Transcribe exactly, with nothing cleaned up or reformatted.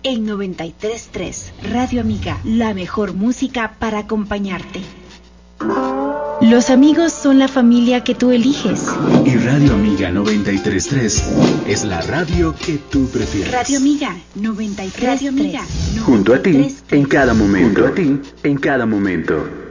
en noventa y tres punto tres. Radio Amiga, la mejor música para acompañarte. Los amigos son la familia que tú eliges. Y Radio Amiga noventa y tres punto tres es la radio que tú prefieres. Radio Amiga noventa y tres punto tres. Junto a ti, en cada momento. Junto a ti, en cada momento.